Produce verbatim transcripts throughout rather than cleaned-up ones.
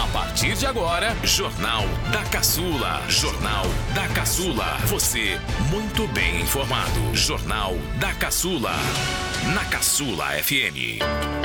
A partir de agora, Jornal da Caçula. Jornal da Caçula. Você muito bem informado. Jornal da Caçula. Na Caçula F M.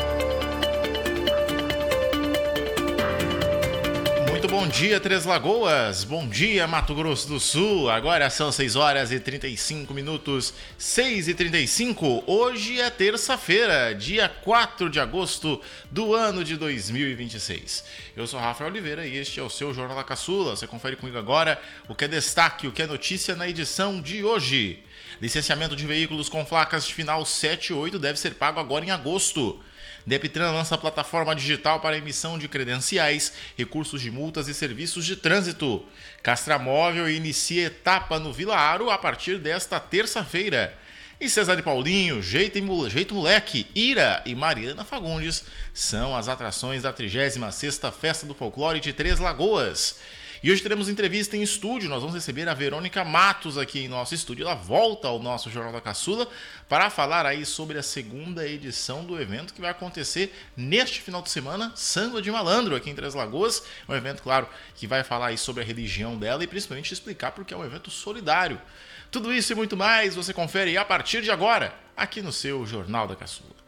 Muito bom dia, Três Lagoas. Bom dia, Mato Grosso do Sul. Agora são seis horas e trinta e cinco minutos. seis e trinta e cinco. Hoje é terça-feira, dia quatro de agosto do ano de dois mil e vinte e seis. Eu sou Rafael Oliveira e este é o seu Jornal da Caçula. Você confere comigo agora o que é destaque, o que é notícia na edição de hoje. Licenciamento de veículos com placas de final sete e oito deve ser pago agora em agosto. Deptran lança plataforma digital para emissão de credenciais, recursos de multas e serviços de trânsito. Castramóvel inicia etapa no Vila Aro a partir desta terça-feira. E Cesar e Paulinho, Jeito, e Jeito Moleque, Ira e Mariana Fagundes são as atrações da trigésima sexta Festa do Folclore de Três Lagoas. E hoje teremos entrevista em estúdio, nós vamos receber a Verônica Matos aqui em nosso estúdio. Ela volta ao nosso Jornal da Caçula para falar aí sobre a segunda edição do evento que vai acontecer neste final de semana, Samba de Malandro, aqui em Três Lagoas. Um evento, claro, que vai falar aí sobre a religião dela e principalmente explicar porque é um evento solidário. Tudo isso e muito mais você confere a partir de agora, aqui no seu Jornal da Caçula.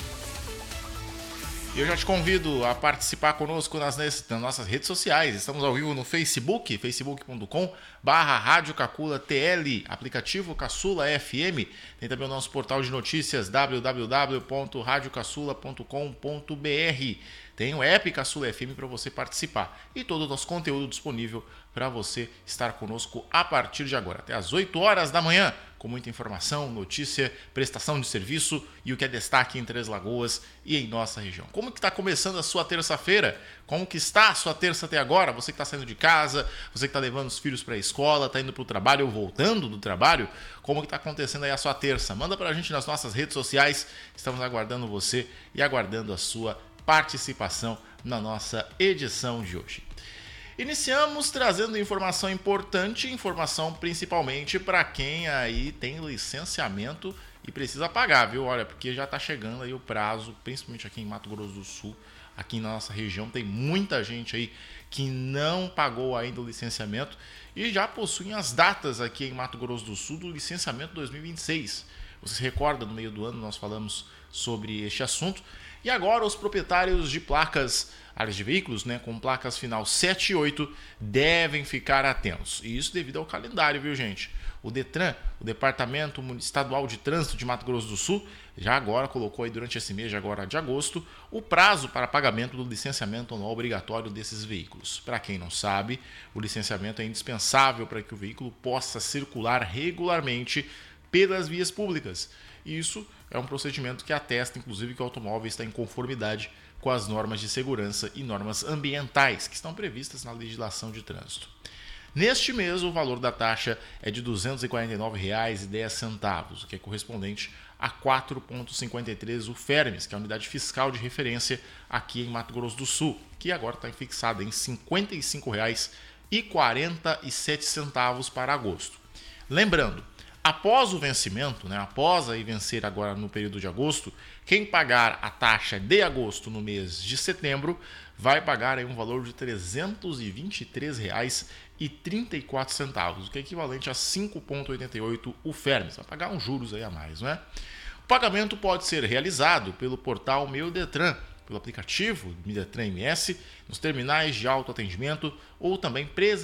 E eu já te convido a participar conosco nas, nas nossas redes sociais. Estamos ao vivo no Facebook, facebook ponto com barra Rádio Caçula T L, aplicativo Caçula F M. Tem também o nosso portal de notícias, w w w ponto rádio caçula ponto com ponto b r. Tem o app Caçula F M para você participar. E todo o nosso conteúdo disponível para você estar conosco a partir de agora, até às oito horas da manhã, com muita informação, notícia, prestação de serviço e o que é destaque em Três Lagoas e em nossa região. Como que está começando a sua terça-feira? Como que está a sua terça até agora? Você que está saindo de casa, você que está levando os filhos para a escola, está indo para o trabalho ou voltando do trabalho, como que está acontecendo aí a sua terça? Manda para a gente nas nossas redes sociais, estamos aguardando você e aguardando a sua participação na nossa edição de hoje. Iniciamos trazendo informação importante, informação principalmente para quem aí tem licenciamento e precisa pagar, viu? Olha, porque já está chegando aí o prazo, principalmente aqui em Mato Grosso do Sul, aqui na nossa região, tem muita gente aí que não pagou ainda o licenciamento e já possuem as datas aqui em Mato Grosso do Sul do licenciamento dois mil e vinte e seis. Você se recorda, no meio do ano nós falamos sobre este assunto. E agora os proprietários de placas, áreas de veículos, né, com placas final sete e oito, devem ficar atentos. E isso devido ao calendário, viu, gente? O Detran, o Departamento Estadual de Trânsito de Mato Grosso do Sul, já agora colocou aí durante esse mês de agora de agosto o prazo para pagamento do licenciamento anual obrigatório desses veículos. Para quem não sabe, o licenciamento é indispensável para que o veículo possa circular regularmente pelas vias públicas. Isso é um procedimento que atesta, inclusive, que o automóvel está em conformidade com as normas de segurança e normas ambientais que estão previstas na legislação de trânsito. Neste mês, o valor da taxa é de duzentos e quarenta e nove reais e dez centavos, o que é correspondente a quatro vírgula cinquenta e três U F E R M S, que é a unidade fiscal de referência aqui em Mato Grosso do Sul, que agora está fixada em cinquenta e cinco reais e quarenta e sete centavos para agosto. Lembrando, após o vencimento, né, após aí vencer agora no período de agosto, quem pagar a taxa de agosto no mês de setembro vai pagar aí um valor de trezentos e vinte e três reais e trinta e quatro centavos, o que é equivalente a cinco vírgula oitenta e oito U F E R M S. Vai pagar uns juros aí a mais, não é? O pagamento pode ser realizado pelo portal Meu Detran, pelo aplicativo Detran M S, nos terminais de autoatendimento ou também presencialmente